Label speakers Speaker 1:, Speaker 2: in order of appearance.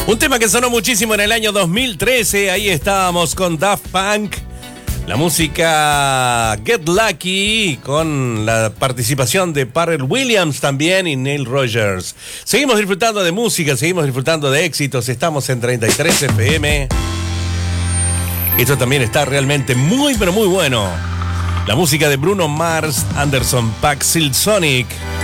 Speaker 1: Un tema que sonó muchísimo en el año 2013, ahí estábamos con Daft Punk. La música Get Lucky con la participación de Pharrell Williams también y Neil Rogers. Seguimos disfrutando de música, seguimos disfrutando de éxitos, estamos en 33 FM. Esto también está realmente muy pero muy bueno. La música de Bruno Mars, Anderson .Paak, Silk Sonic.